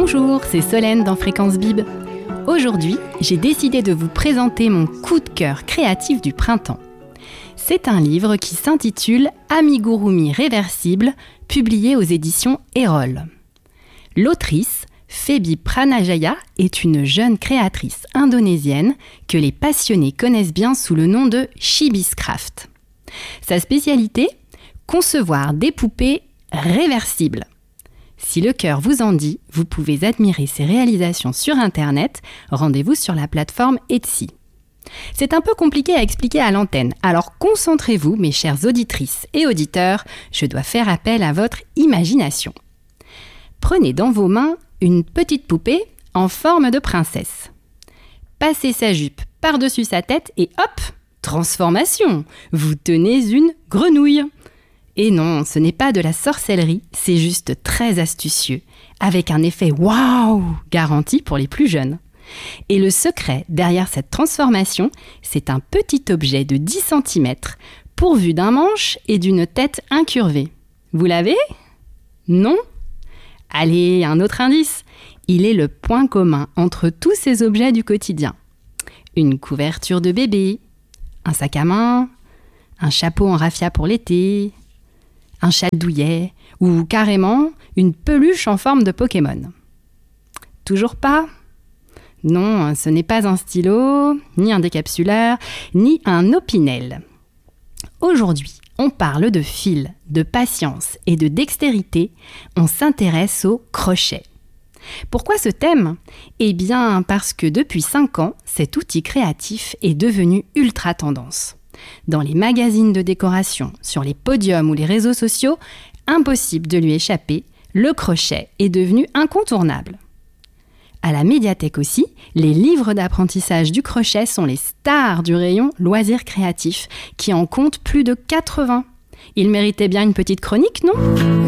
Bonjour, c'est Solène dans Fréquence Bib. Aujourd'hui, j'ai décidé de vous présenter mon coup de cœur créatif du printemps. C'est un livre qui s'intitule Amigurumi réversible, publié aux éditions Erol. L'autrice, Febi Pranajaya, est une jeune créatrice indonésienne que les passionnés connaissent bien sous le nom de Chibiscraft. Sa spécialité, concevoir des poupées réversibles. Si le cœur vous en dit, vous pouvez admirer ses réalisations sur Internet. Rendez-vous sur la plateforme Etsy. C'est un peu compliqué à expliquer à l'antenne, alors concentrez-vous, mes chères auditrices et auditeurs, je dois faire appel à votre imagination. Prenez dans vos mains une petite poupée en forme de princesse. Passez sa jupe par-dessus sa tête et hop, transformation, vous tenez une grenouille. Et non, ce n'est pas de la sorcellerie, c'est juste très astucieux, avec un effet waouh garanti pour les plus jeunes. Et le secret derrière cette transformation, c'est un petit objet de 10 cm, pourvu d'un manche et d'une tête incurvée. Vous l'avez ? Non ? Allez, un autre indice. Il est le point commun entre tous ces objets du quotidien. Une couverture de bébé, un sac à main, un chapeau en raffia pour l'été, un châle douillet ou carrément une peluche en forme de Pokémon. Toujours pas ? Non, ce n'est pas un stylo, ni un décapsuleur, ni un opinel. Aujourd'hui, on parle de fil, de patience et de dextérité. On s'intéresse au crochet. Pourquoi ce thème ? Eh bien, parce que depuis 5 ans, cet outil créatif est devenu ultra tendance. Dans les magazines de décoration, sur les podiums ou les réseaux sociaux, impossible de lui échapper, le crochet est devenu incontournable. À la médiathèque aussi, les livres d'apprentissage du crochet sont les stars du rayon loisirs créatifs, qui en compte plus de 80. Il méritait bien une petite chronique, non ?